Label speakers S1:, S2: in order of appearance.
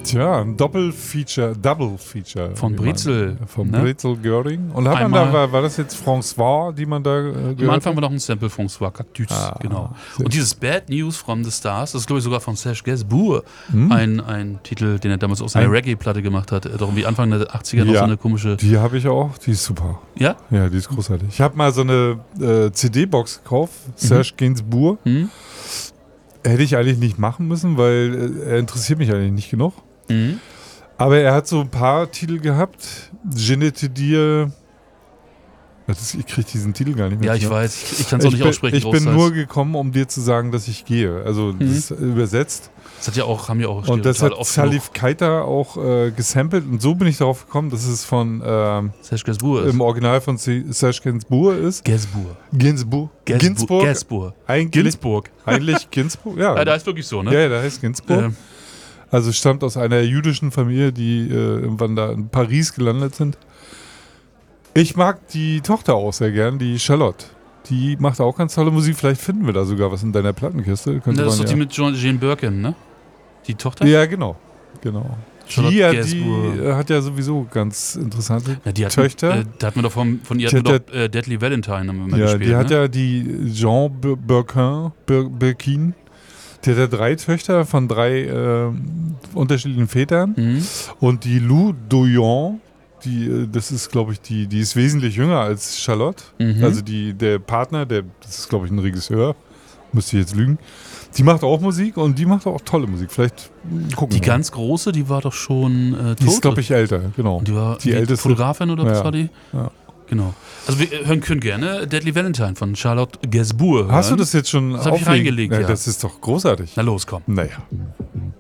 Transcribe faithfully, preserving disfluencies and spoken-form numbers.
S1: Tja, ein Doppelfeature, Double-Feature.
S2: Von
S1: wie man-
S2: Brezel,
S1: Von
S2: ne?
S1: Brezel Göring. Und hat man
S2: Einmal-
S1: da, war, war das jetzt François, die man da äh, gehört
S2: Am Anfang
S1: hat?
S2: war noch ein Sample von François Cactus,
S1: Ah,
S2: genau.
S1: sehr
S2: Und dieses Bad News from the Stars, das ist glaube ich sogar von Serge Gainsbourg,
S1: Hm?
S2: ein, ein Titel, den er damals aus einer
S1: Ein-
S2: Reggae-Platte gemacht hat. Doch irgendwie Anfang der achtziger noch
S1: Ja.
S2: so eine komische...
S1: Die habe ich auch, die ist super.
S2: Ja?
S1: Ja, die ist großartig. Ich habe mal so eine äh, C D-Box gekauft, Serge Gainsbourg.
S2: Hm?
S1: Hätte ich eigentlich nicht machen müssen, weil äh, er interessiert mich eigentlich nicht genug.
S2: Mhm.
S1: Aber er hat so ein paar Titel gehabt. Je n'étais dir... Das, ich kriege diesen Titel gar nicht mehr.
S2: Ja, ich
S1: zusammen.
S2: weiß. Ich, ich kann es auch
S1: Ich
S2: nicht
S1: bin,
S2: aussprechen.
S1: ich bin
S2: großteils.
S1: nur gekommen, um dir zu sagen, dass ich gehe. Also das ist übersetzt.
S2: Das hat ja auch, haben ja auch
S1: Und das
S2: total
S1: hat
S2: oft
S1: Salif Keita auch äh, gesampelt. Und so bin ich darauf gekommen, dass es von ähm,
S2: Serge Gainsbourg ist.
S1: im Original von C- Serge Gainsbourg ist.
S2: Gainsbourg.
S1: Gainsbourg.
S2: Gainsbourg. Gainsbourg.
S1: Eigentlich,
S2: Gainsbourg.
S1: eigentlich Gainsbourg. Ja,
S2: Ja, da ist wirklich so, ne?
S1: ja, ja, da heißt Gainsbourg.
S2: Ähm,
S1: Also stammt aus einer jüdischen Familie, die äh, irgendwann da in Paris gelandet sind. Ich mag die Tochter auch sehr gern, die Charlotte. Die macht auch ganz tolle Musik. Vielleicht finden wir da sogar was in deiner Plattenkiste. Könnte
S2: das ist
S1: man
S2: doch
S1: ja.
S2: die mit John, Jane Birkin, ne? Die Tochter?
S1: Ja, genau. genau.
S2: Charlotte
S1: Die, ja,
S2: Gainsbourg.
S1: die äh, hat ja sowieso ganz interessante
S2: Ja, die hat
S1: Töchter.
S2: Äh, da hat man doch von, von ihr
S1: Die
S2: hat man
S1: hat
S2: doch, äh, Deadly Valentine haben wir mal
S1: ja,
S2: gespielt.
S1: die hat
S2: ne?
S1: ja die Jean Bir- Birkin, Bir- Birkin. Die hat ja drei Töchter von drei äh, unterschiedlichen Vätern.
S2: Mhm.
S1: Und die Lou Doyon, die, äh, das ist, glaube ich, die, die ist wesentlich jünger als Charlotte.
S2: Mhm.
S1: Also die, der Partner, der, das ist, glaube ich, ein Regisseur, müsste ich jetzt lügen. Die macht auch Musik und die macht auch tolle Musik. Vielleicht mh, gucken
S2: Die
S1: wir mal.
S2: ganz große, die war doch schon äh, tot.
S1: Die ist, glaube ich, älter, genau.
S2: Und die war
S1: die
S2: die
S1: älteste-
S2: Fotografin oder was
S1: Ja.
S2: war die?
S1: Ja.
S2: Genau. Also wir hören können gerne Deadly Valentine von Charlotte Gainsbourg.
S1: Hast du
S2: hören.
S1: das jetzt schon
S2: Das hab ich
S1: auflegen-
S2: reingelegt, ja.
S1: Das ist doch großartig.
S2: Na los, komm.
S1: Naja.